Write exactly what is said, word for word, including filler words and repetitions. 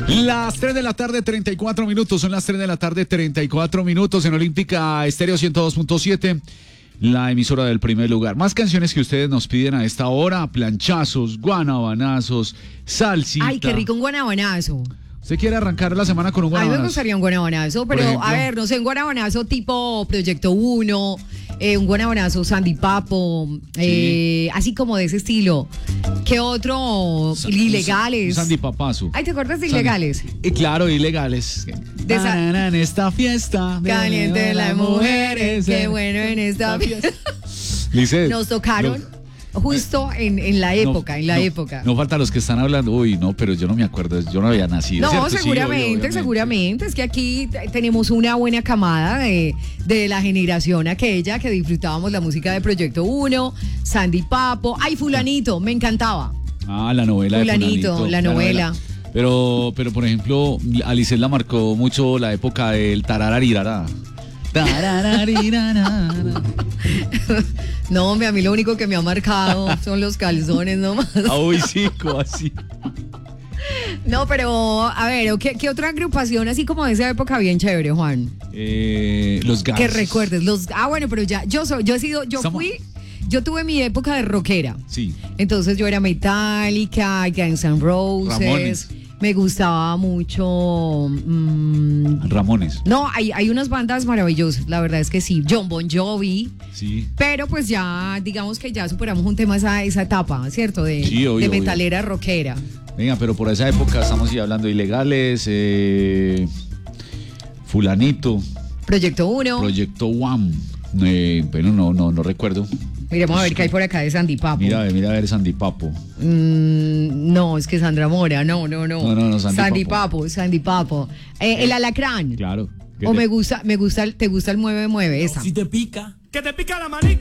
Las tres de la tarde, treinta y cuatro minutos. Son las tres de la tarde, treinta y cuatro minutos en Olímpica Estéreo ciento dos punto siete, la emisora del primer lugar. Más canciones que ustedes nos piden a esta hora: planchazos, guanabanazos, salsita. Ay, qué rico un guanabanazo. ¿Usted quiere arrancar la semana con un A mí guanabanazo? me gustaría un guanabanazo, pero ejemplo, a ver, no sé, un guanabanazo tipo Proyecto uno, eh, un guanabanazo Sandy Papo, eh, así como de ese estilo. ¿Qué otro? Sa- Ilegales. Sandy Papazo. Ay, ¿te acuerdas de Sandy- Ilegales? Y claro, ilegales. De esa- Tarara, en esta fiesta. Caliente de las mujeres, qué bueno en esta fiesta. Dice, Nos tocaron lo- justo en, en la época, no, en la no, época. No falta los que están hablando. Uy, no, pero yo no me acuerdo. Yo no había nacido. No, ¿cierto? Sí, seguramente, obvio, obviamente. seguramente. Es que aquí t- tenemos una buena camada de, de la generación aquella que disfrutábamos la música de Proyecto uno, Sandy Papo. Ay, Fulanito, me encantaba. Ah, la novela Fulanito, de Fulanito. la novela. Pero, pero por ejemplo, a Lisset la marcó mucho la época del tarararirara. Tarararirara. No, hombre, a mí lo único que me ha marcado son los calzones nomás. Ah, uy, sí, como así. No, pero, a ver, ¿qué, qué otra agrupación así como de esa época bien chévere, Juan? Eh, los gatos. Que recuerdes. Los, ah, bueno, pero ya, yo soy, yo he sido, yo Estamos- fui, yo tuve mi época de rockera. Sí. Entonces yo era Metallica, Guns N' Roses. Ramones. Me gustaba mucho. mm, Ramones. no, hay, hay unas bandas maravillosas, la verdad es que sí. John Bon Jovi. Sí. Pero pues ya, digamos que ya superamos un tema esa, esa etapa, ¿cierto? De, Sí, obvio, de obvio. metalera rockera. Venga, pero por esa época estamos ya hablando de ilegales, eh, Fulanito, Proyecto uno. Proyecto One. Eh, bueno, no, no, no recuerdo. Miremos a ver qué hay por acá de Sandy Papo. Mira, a ver, mira a ver Sandy Papo. Mm, no, es que Sandra Mora, no, no, no. No, no, no, Sandy Papo. Papo. Sandy Papo. Eh, el alacrán. Claro. O me gusta, me gusta, el- te gusta el mueve mueve esa. Si te pica, que te pica la manica.